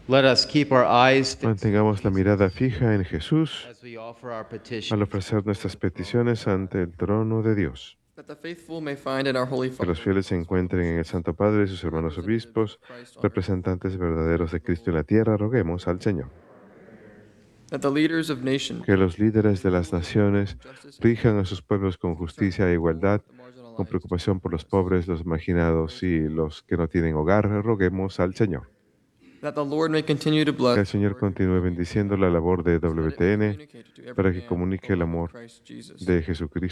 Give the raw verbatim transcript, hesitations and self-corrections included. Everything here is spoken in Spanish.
Let us keep our eyes fixed on Mantengamos la Jesus mirada fija en Jesús as we offer our al petitions ofrecer nuestras before the throne of peticiones God. ante el trono de Dios. That the faithful may find in our Holy Que los Father, fieles se encuentren en el Santo Padre y sus the hermanos representative of obispos, Christ on earth, representantes verdaderos de Cristo en la tierra, roguemos al Señor. that the leaders of nations Que los líderes de las rule with naciones justice and rijan a sus pueblos con justicia e igualdad, the con marginalized, preocupación por los pobres, los marginados y los que no tienen hogar, roguemos al Señor. that the Lord may continue to Que bless el Señor continúe bendiciendo la labor de so that it may W T N communicate to every para que man comunique the el love of amor Christ Jesus. de Jesucristo